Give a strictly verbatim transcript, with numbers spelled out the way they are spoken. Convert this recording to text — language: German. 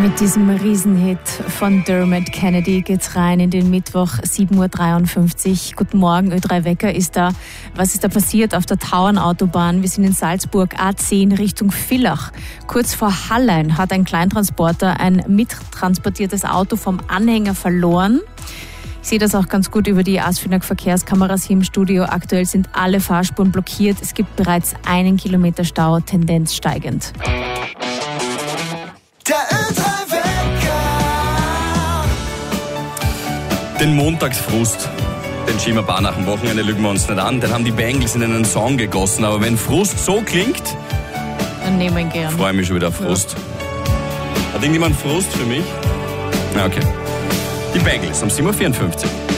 Mit diesem Riesenhit von Dermot Kennedy geht's rein in den Mittwoch, sieben Uhr dreiundfünfzig. Guten Morgen, Ö drei Wecker ist da. Was ist da passiert auf der Tauernautobahn? Wir sind in Salzburg, A zehn Richtung Villach. Kurz vor Hallein hat ein Kleintransporter ein mittransportiertes Auto vom Anhänger verloren. Ich sehe das auch ganz gut über die ASFINAG Verkehrskameras hier im Studio. Aktuell sind alle Fahrspuren blockiert. Es gibt bereits einen Kilometer Stau, Tendenz steigend. Der Ö drei Wecker. Den Montagsfrust, den schieben wir ein paar nach dem Wochenende, lügen wir uns nicht an. Den haben die Bengals in einen Song gegossen. Aber wenn Frust so klingt, dann nehmen wir ihn gern. Freue mich schon wieder auf Frust. Ja. Hat irgendjemand Frust für mich? Ja, okay. Die Bengals um sieben Uhr vierundfünfzig.